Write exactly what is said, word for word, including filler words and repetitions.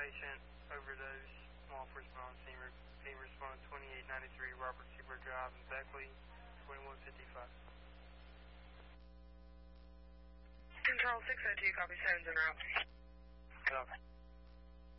patient, overdose, law enforcement on scene, team responded twenty-eight ninety-three Robert Seabird Drive in Beckley, twenty-one fifty-five. Control six oh two, copy, seven's en route. Copy.